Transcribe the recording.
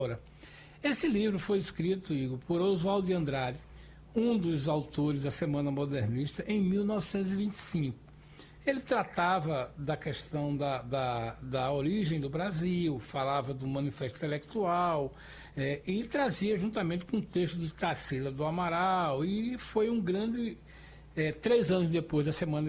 Esse livro foi escrito, Igor, por Oswald de Andrade, um dos autores da Semana Modernista, em 1925. Ele tratava da questão da origem do Brasil, falava do Manifesto Intelectual, e trazia juntamente com o texto de Tarsila do Amaral, e foi um grande... 3 anos depois da Semana